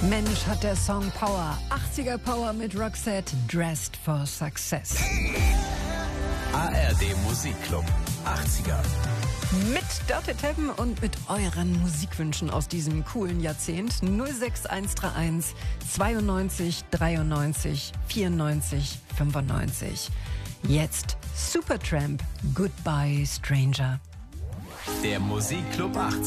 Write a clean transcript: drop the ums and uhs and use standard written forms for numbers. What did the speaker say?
Mensch, hat der Song Power. 80er Power mit Roxette, Dressed for Success. ARD Musikclub 80er. Mit Dörte Teppen und mit euren Musikwünschen aus diesem coolen Jahrzehnt. 06131 92 93 94 95. Jetzt Supertramp, Goodbye Stranger. Der Musikclub 80.